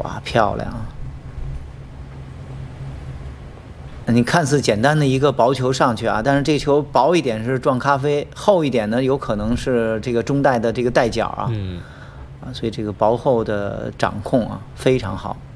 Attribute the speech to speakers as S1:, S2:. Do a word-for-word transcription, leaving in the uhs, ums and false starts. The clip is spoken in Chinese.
S1: 哇，漂亮啊！你看似简单的一个薄球上去啊，但是这球薄一点是撞咖啡，厚一点呢有可能是这个中带的这个带角啊，
S2: 嗯，
S1: 啊，所以这个薄厚的掌控啊非常好。